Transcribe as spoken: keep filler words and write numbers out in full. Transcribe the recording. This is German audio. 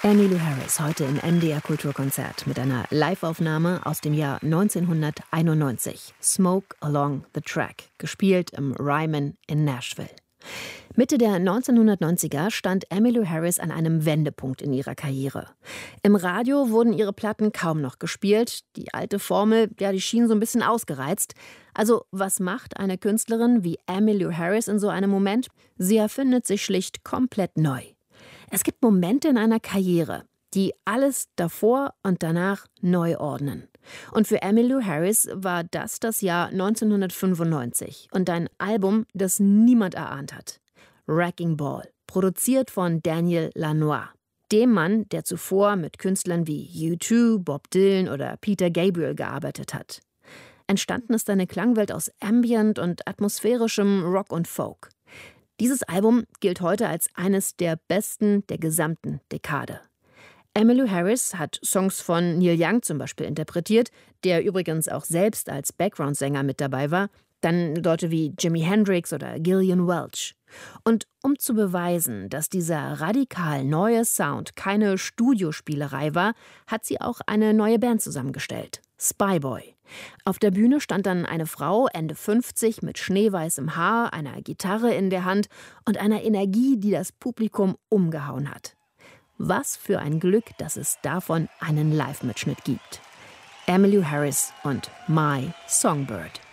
Emmylou Harris heute im M D R Kulturkonzert mit einer Live-Aufnahme aus dem Jahr neunzehnhunderteinundneunzig. Smoke Along the Track, gespielt im Ryman in Nashville. Mitte der neunzehnhundertneunziger stand Emmylou Harris an einem Wendepunkt in ihrer Karriere. Im Radio wurden ihre Platten kaum noch gespielt. Die alte Formel, ja, die schien so ein bisschen ausgereizt. Also, was macht eine Künstlerin wie Emmylou Harris in so einem Moment? Sie erfindet sich schlicht komplett neu. Es gibt Momente in einer Karriere, die alles davor und danach neu ordnen. Und für Emmylou Harris war das das Jahr neunzehnhundertfünfundneunzig und ein Album, das niemand erahnt hat. Wrecking Ball, produziert von Daniel Lanois, dem Mann, der zuvor mit Künstlern wie U zwei, Bob Dylan oder Peter Gabriel gearbeitet hat. Entstanden ist eine Klangwelt aus Ambient und atmosphärischem Rock und Folk. Dieses Album gilt heute als eines der besten der gesamten Dekade. Emmylou Harris hat Songs von Neil Young zum Beispiel interpretiert, der übrigens auch selbst als Background-Sänger mit dabei war, dann Leute wie Jimi Hendrix oder Gillian Welch. Und um zu beweisen, dass dieser radikal neue Sound keine Studiospielerei war, hat sie auch eine neue Band zusammengestellt, Spyboy. Auf der Bühne stand dann eine Frau, Ende fünfzig, mit schneeweißem Haar, einer Gitarre in der Hand und einer Energie, die das Publikum umgehauen hat. Was für ein Glück, dass es davon einen Live-Mitschnitt gibt. Emmylou Harris und My Songbird.